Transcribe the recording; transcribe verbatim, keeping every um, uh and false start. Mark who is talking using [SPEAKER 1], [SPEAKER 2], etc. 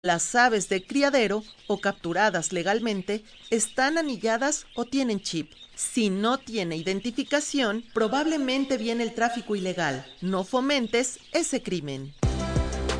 [SPEAKER 1] Las aves de criadero o capturadas legalmente están anilladas o tienen chip. Si no tiene identificación, probablemente viene el tráfico ilegal. No fomentes ese crimen.